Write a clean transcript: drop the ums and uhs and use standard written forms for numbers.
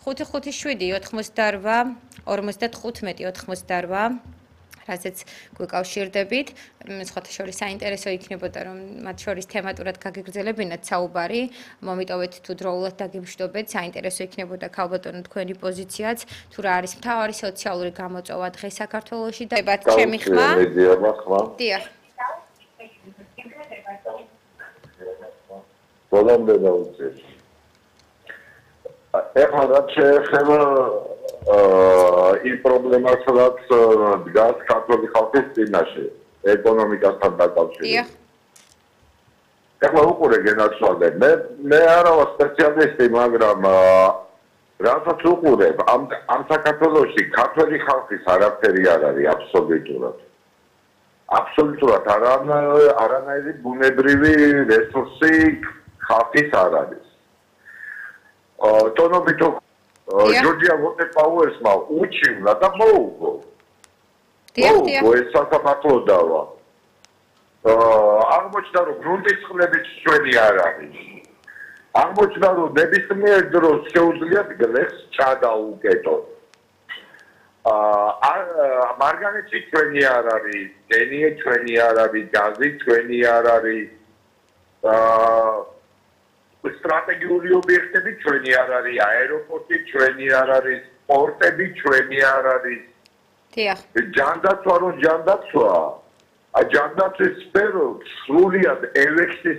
557 88 95 რასაც გვეკავშირდებით, სხვათა შორის საინტერესო იქნებოდა, რომ მათ შორის თემატურად გაგეგრძელებინათ საუბარი, მომიტოვეთ თუ დროულად დაგიმშვიდობეთ, საინტერესო იქნებოდა ქალბატონო თქვენი პოზიციაც, თუ რა არის მთავარი სოციალური გამოწვევა დღეს საქართველოში და ჩემი ხმა. დიახ. ბოლომდე დავუწევ. ეხლა რაც შეეხება იმ პრობლემას, რაც დგას ქართული ხალხის წინაშე, ეკონომიკასთან დაკავშირებით. ეხლა უყურე გენაცვალე, მე არა ვარ სპეციალისტი, მაგრამ რასაც უყურებ, ამ საქართველოში ქართული ხალხის არაფერი არ არის აბსოლუტურად. აბსოლუტურად არანაირი ბუნებრივი რესურსი ხალხის არ არის. ტონობითო ჯორჯია ვოტეპაუერსმა უჩივლა და მოუგო. მოუგო ეს საქართველო დავა. აღმოჩნდა რომ გრუნტის წყლებიც ჩვენი არ არის. აღმოჩნდა რომ ნებისმიერ დროს შეუძლია გლეხს ჩადაუკეტო. მარგანეცი ჩვენი არ არის, დენიე ჩვენი არ არის, გაზი ჩვენი არ არის. სტრატეგიული ობიექტები ჩვენი არ არის, აეროპორტი ჩვენი არ არის, პორტები ჩვენი არ არის. დიახ. ჯანდაცვა რომ ჯანდაცვა, ჯანდაცვის სფერო სრულიად ელექსის